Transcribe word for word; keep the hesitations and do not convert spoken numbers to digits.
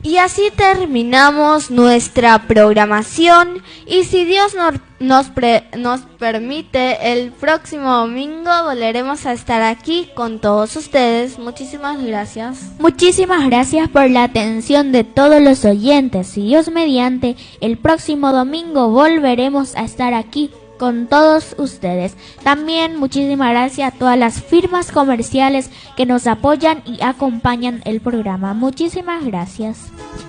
Y así terminamos nuestra programación y si Dios nos, nos, pre, nos permite, el próximo domingo volveremos a estar aquí con todos ustedes. Muchísimas gracias. Muchísimas gracias por la atención de todos los oyentes. Si Dios mediante, el próximo domingo volveremos a estar aquí con todos ustedes. También muchísimas gracias a todas las firmas comerciales que nos apoyan y acompañan el programa. Muchísimas gracias.